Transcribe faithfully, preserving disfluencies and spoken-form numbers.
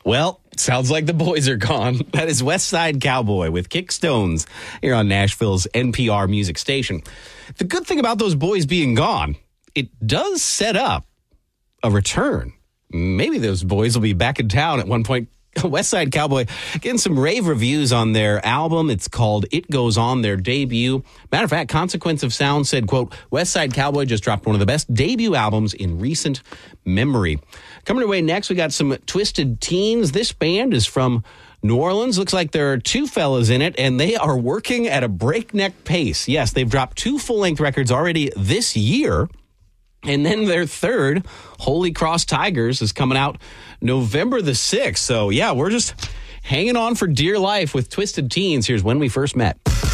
Well, sounds like the boys are gone. That is West Side Cowboy with Kick Stones here on Nashville's N P R music station. The good thing about those boys being gone, it does set up a return. Maybe those boys will be back in town at one point. West Side Cowboy getting some rave reviews on their album. It's called It Goes On, their debut. Matter of fact, Consequence of Sound said, quote, West Side Cowboy just dropped one of the best debut albums in recent memory. Coming our way next, we got some Twisted Teens. This band is from New Orleans. Looks like there are two fellas in it, and they are working at a breakneck pace. Yes, they've dropped two full-length records already this year. And then their third, Holy Cross Tigers, is coming out November the sixth. So, yeah, we're just hanging on for dear life with Twisted Teens. Here's When We First Met.